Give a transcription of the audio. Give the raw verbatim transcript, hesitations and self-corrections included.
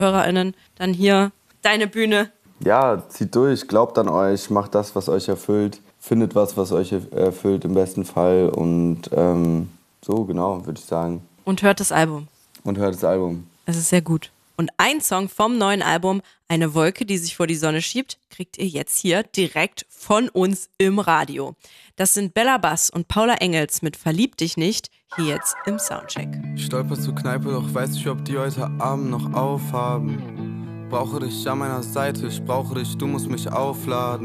HörerInnen dann hier deine Bühne. Ja, zieht durch, glaubt an euch, macht das, was euch erfüllt, findet was, was euch erfüllt im besten Fall und ähm, so, genau, würde ich sagen. Und hört das Album. Und hört das Album. Es ist sehr gut. Und ein Song vom neuen Album, Eine Wolke, die sich vor die Sonne schiebt, kriegt ihr jetzt hier direkt von uns im Radio. Das sind Bella Bass und Paula Engels mit Verlieb dich nicht, hier jetzt im Soundcheck. Stolper zur Kneipe, doch weiß nicht, ob die heute Abend noch aufhaben. Brauche dich an meiner Seite, ich brauche dich, du musst mich aufladen.